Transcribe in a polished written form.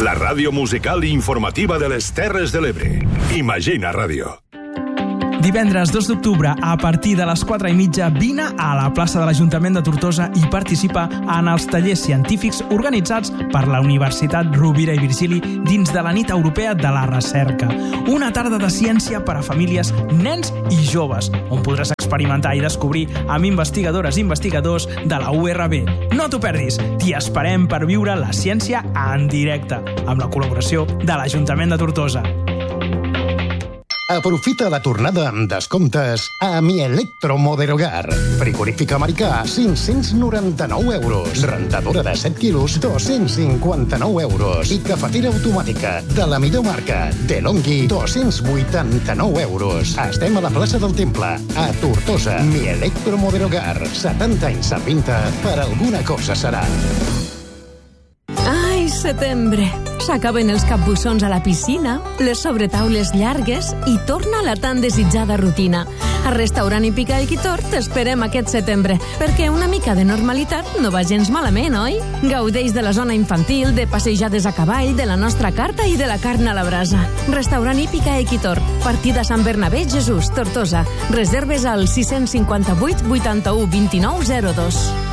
La ràdio musical i informativa de les Terres de l'Ebre. Imagina Ràdio. Divendres 2 d'octubre, a partir de les 4:30, vine a la plaça de l'Ajuntament de Tortosa i participa en els tallers científics organitzats per la Universitat Rovira i Virgili dins de la Nit Europea de la Recerca. Una tarda de ciència per a famílies, nens i joves, on podràs experimentar i descobrir amb investigadores i investigadors de la URB. No t'ho perdis, t'hi esperem per viure la ciència en directe, amb la col·laboració de l'Ajuntament de Tortosa. Aprofita la tornada amb descomptes a Mi Electromoderhogar. Frigorífic americà, 599 euros. Rentadora de 7 quilos, 259 euros. I cafetera automàtica de la millor marca, DeLonghi, 289 euros. Estem a la plaça del Temple, a Tortosa. Mi Electromoderhogar, 70 anys en venda, per alguna cosa serà. Ai, setembre. S'acaben els capbussons a la piscina, les sobretaules llargues i torna la tan desitjada rutina. Al restaurant Hípica i Quitor t'esperem aquest setembre, perquè una mica de normalitat no va gens malament, oi? Gaudeix de la zona infantil, de passejades a cavall, de la nostra carta i de la carn a la brasa. Restaurant Hípica i Quitor, partida Sant Bernabé Jesús, Tortosa. Reserves al 658 81 29 02.